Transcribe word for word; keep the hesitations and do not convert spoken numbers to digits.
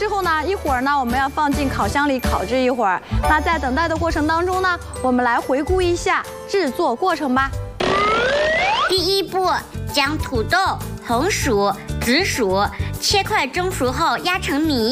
后呢，一会儿呢，我们要放进烤箱里烤制一会儿。那在等待的过程当中呢，我们来回顾一下制作过程吧。 第一步，将土豆、红薯、紫薯切块蒸熟后压成米。